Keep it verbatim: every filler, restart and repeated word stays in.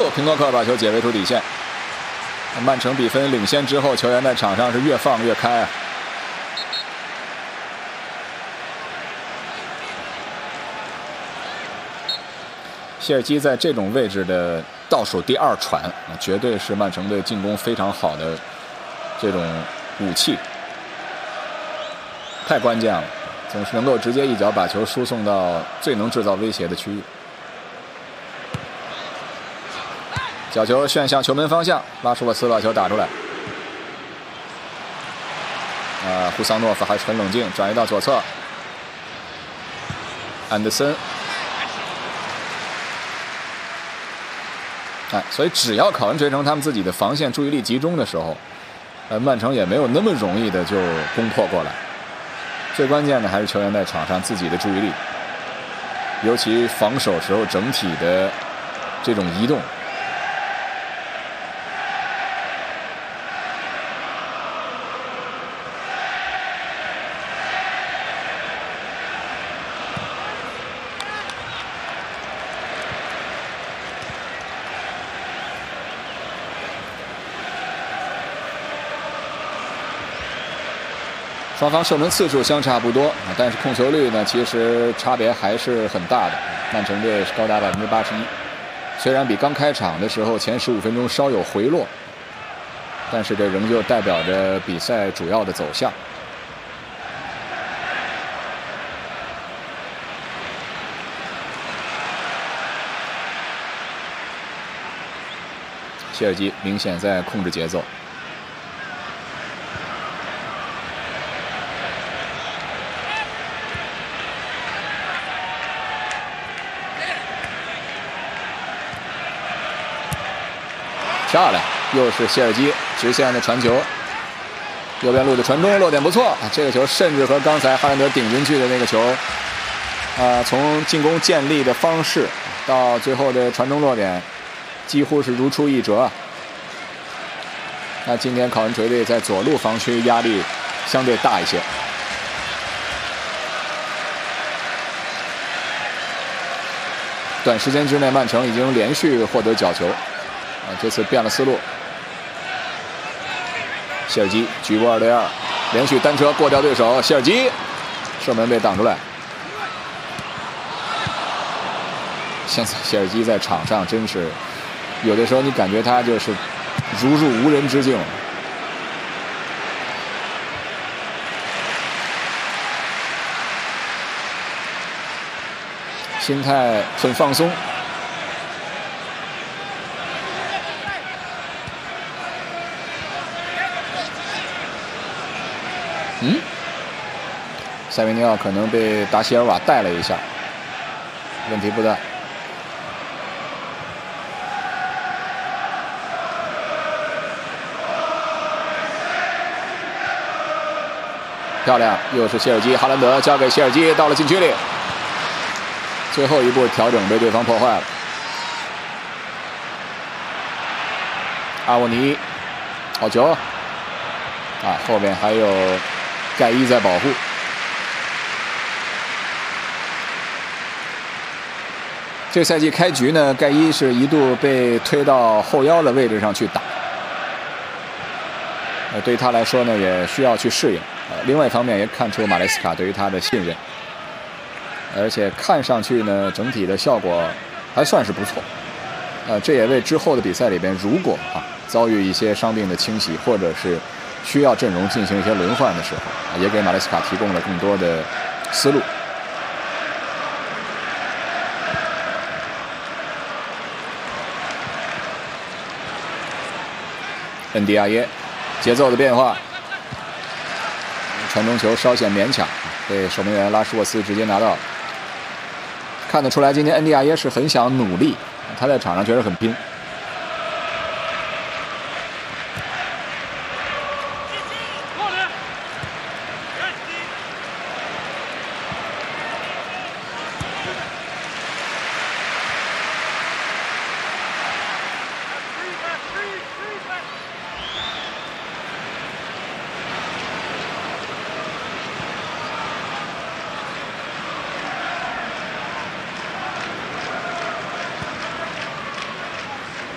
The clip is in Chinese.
平诺克把球解围出底线。曼城比分领先之后，球员在场上是越放越开啊。谢尔基在这种位置的倒数第二传，绝对是曼城队进攻非常好的这种武器，太关键了，总是能够直接一脚把球输送到最能制造威胁的区域。角球旋向球门方向，拉什沃茨把球打出来。啊，胡桑诺夫还是很冷静，转移到左侧，安德森。哎，所以只要考文垂城他们自己的防线注意力集中的时候，呃，曼城也没有那么容易的就攻破过来。最关键的还是球员在场上自己的注意力，尤其防守时候整体的这种移动。双方射门次数相差不多，但是控球率呢，其实差别还是很大的。曼城队是高达百分之八十一，虽然比刚开场的时候前十五分钟稍有回落，但是这仍旧代表着比赛主要的走向。谢尔基明显在控制节奏。漂亮，又是谢尔基直线的传球，右边路的传中落点不错，这个球甚至和刚才哈兰德顶进去的那个球，啊、呃，从进攻建立的方式到最后的传中落点，几乎是如出一辙。那今天考文垂队在左路防区压力相对大一些。短时间之内，曼城已经连续获得角球。这次变了思路，谢尔基局部二对二，连续单车过掉对手，谢尔基射门被挡出来。现在谢尔基在场上真是有的时候你感觉他就是如入无人之境，心态很放松。嗯，塞维尼奥可能被达席尔瓦带了一下，问题不大。漂亮，又是谢尔基，哈兰德交给谢尔基，到了禁区里，最后一步调整被对方破坏了。阿沃尼，好球啊！后边还有盖伊在保护。这个赛季开局呢，盖伊是一度被推到后腰的位置上去打，呃，对于他来说呢，也需要去适应。呃，另外一方面也看出马雷斯卡对于他的信任，而且看上去呢，整体的效果还算是不错。呃，这也为之后的比赛里边，如果啊遭遇一些伤病的清洗，或者是需要阵容进行一些轮换的时候，也给马雷斯卡提供了更多的思路。恩迪亚耶，节奏的变化，传中球稍显勉强，被守门员拉什沃斯直接拿到。看得出来，今天恩迪亚耶是很想努力，他在场上确实很拼。